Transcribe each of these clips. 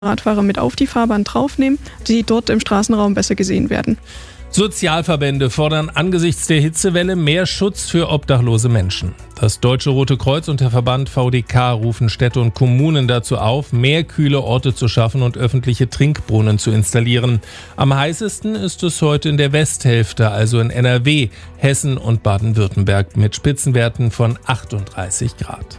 Radfahrer mit auf die Fahrbahn draufnehmen, die dort im Straßenraum besser gesehen werden. Sozialverbände fordern angesichts der Hitzewelle mehr Schutz für obdachlose Menschen. Das Deutsche Rote Kreuz und der Verband VDK rufen Städte und Kommunen dazu auf, mehr kühle Orte zu schaffen und öffentliche Trinkbrunnen zu installieren. Am heißesten ist es heute in der Westhälfte, also in NRW, Hessen und Baden-Württemberg mit Spitzenwerten von 38 Grad.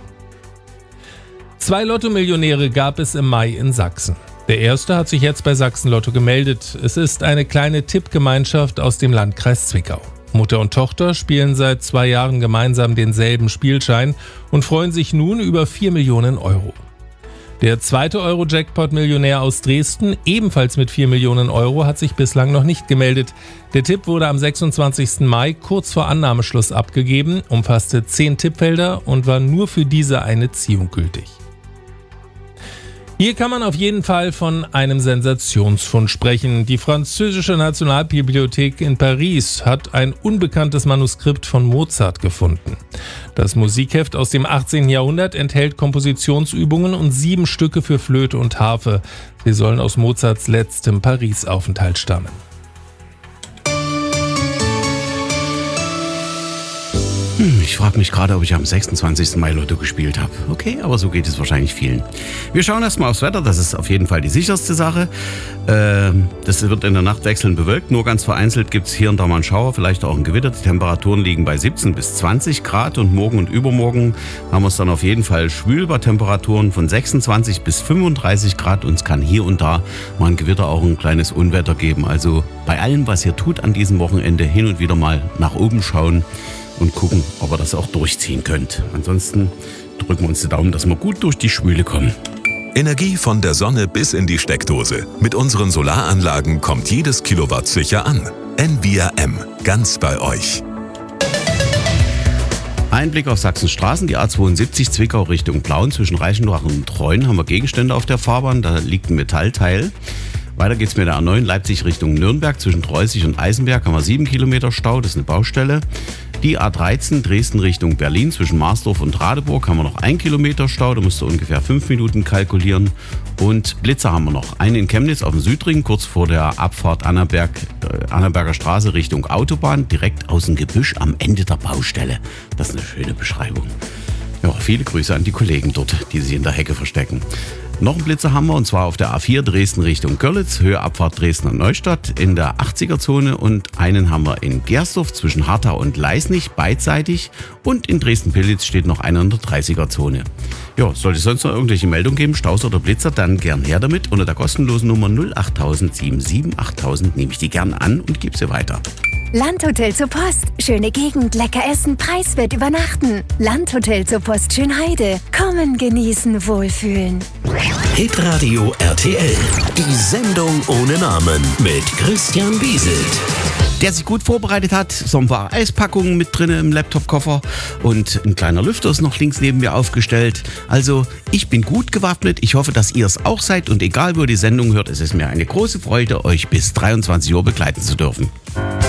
2 Lotto-Millionäre gab es im Mai in Sachsen. Der erste hat sich jetzt bei Sachsen-Lotto gemeldet. Es ist eine kleine Tippgemeinschaft aus dem Landkreis Zwickau. Mutter und Tochter spielen seit 2 Jahren gemeinsam denselben Spielschein und freuen sich nun über 4 Millionen Euro. Der zweite Euro-Jackpot-Millionär aus Dresden, ebenfalls mit 4 Millionen Euro, hat sich bislang noch nicht gemeldet. Der Tipp wurde am 26. Mai kurz vor Annahmeschluss abgegeben, umfasste 10 Tippfelder und war nur für diese eine Ziehung gültig. Hier kann man auf jeden Fall von einem Sensationsfund sprechen. Die französische Nationalbibliothek in Paris hat ein unbekanntes Manuskript von Mozart gefunden. Das Musikheft aus dem 18. Jahrhundert enthält Kompositionsübungen und 7 Stücke für Flöte und Harfe. Sie sollen aus Mozarts letztem Paris-Aufenthalt stammen. Ich frage mich gerade, ob ich am 26. Mai Lotto gespielt habe. Okay, aber so geht es wahrscheinlich vielen. Wir schauen erstmal aufs Wetter, das ist auf jeden Fall die sicherste Sache. Das wird in der Nacht wechselnd bewölkt, nur ganz vereinzelt gibt es hier und da mal einen Schauer, vielleicht auch ein Gewitter. Die Temperaturen liegen bei 17 bis 20 Grad und morgen und übermorgen haben wir es dann auf jeden Fall schwül bei Temperaturen von 26 bis 35 Grad und es kann hier und da mal ein Gewitter, auch ein kleines Unwetter geben. Also bei allem, was ihr tut an diesem Wochenende, hin und wieder mal nach oben schauen und gucken, ob ihr das auch durchziehen könnt. Ansonsten drücken wir uns die Daumen, dass wir gut durch die Schwüle kommen. Energie von der Sonne bis in die Steckdose. Mit unseren Solaranlagen kommt jedes Kilowatt sicher an. Envia M, ganz bei euch. Ein Blick auf Sachsens Straßen, die A72 Zwickau Richtung Plauen. Zwischen Reichenbach und Treuen haben wir Gegenstände auf der Fahrbahn, da liegt ein Metallteil. Weiter geht's mit der A9 Leipzig Richtung Nürnberg. Zwischen Treusig und Eisenberg haben wir 7 Kilometer Stau, das ist eine Baustelle. Die A13 Dresden Richtung Berlin. Zwischen Marsdorf und Radeburg haben wir noch 1 Kilometer Stau, da musst du ungefähr 5 Minuten kalkulieren. Und Blitzer haben wir noch. Einen in Chemnitz auf dem Südring, kurz vor der Abfahrt Annaberger Straße Richtung Autobahn, direkt aus dem Gebüsch am Ende der Baustelle. Das ist eine schöne Beschreibung. Ja, viele Grüße an die Kollegen dort, die sich in der Hecke verstecken. Noch einen Blitzer haben wir, und zwar auf der A4 Dresden Richtung Görlitz, Höhe Abfahrt Dresdner Neustadt in der 80er-Zone, und einen haben wir in Gersdorf zwischen Hartau und Leisnig beidseitig, und in Dresden-Pillitz steht noch einer in der 30er-Zone. Ja, sollte es sonst noch irgendwelche Meldungen geben, Staus oder Blitzer, dann gern her damit. Unter der kostenlosen Nummer 08000 77 8000 nehme ich die gern an und gebe sie weiter. Landhotel zur Post. Schöne Gegend, lecker essen, preiswert übernachten. Landhotel zur Post Schönheide. Kommen, genießen, wohlfühlen. Hitradio RTL. Die Sendung ohne Namen mit Christian Bieselt. Der sich gut vorbereitet hat, so ein paar Eispackungen mit drin im Laptopkoffer und ein kleiner Lüfter ist noch links neben mir aufgestellt. Also ich bin gut gewappnet, ich hoffe, dass ihr es auch seid, und egal wo ihr die Sendung hört, es ist mir eine große Freude, euch bis 23 Uhr begleiten zu dürfen.